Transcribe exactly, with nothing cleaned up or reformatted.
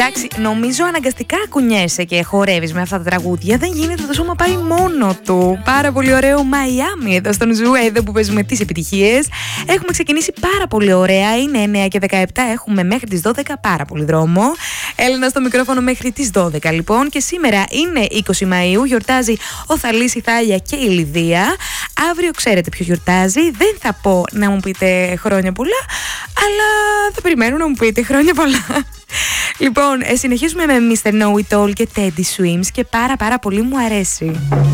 Εντάξει, νομίζω αναγκαστικά κουνιέσαι και χορεύεις με αυτά τα τραγούδια. Δεν γίνεται, το σώμα πάει μόνο του. Πάρα πολύ ωραίο Μαϊάμι εδώ στον Ζου, εδώ που παίζουμε τις επιτυχίες. Έχουμε ξεκινήσει πάρα πολύ ωραία. Είναι εννιά και δεκαεπτά, έχουμε μέχρι τις δώδεκα πάρα πολύ δρόμο. Έλενα στο μικρόφωνο μέχρι τις δώδεκα λοιπόν. Και σήμερα είναι είκοσι Μαΐου, γιορτάζει ο Θαλής, η Θάλια και η Λιδία. Αύριο ξέρετε ποιο γιορτάζει. Δεν θα πω να μου πείτε χρόνια πολλά, αλλά θα περιμένω να μου πείτε χρόνια πολλά. Λοιπόν, συνεχίζουμε με μίστερ Know It All και Teddy Swims και πάρα πάρα πολύ μου αρέσει.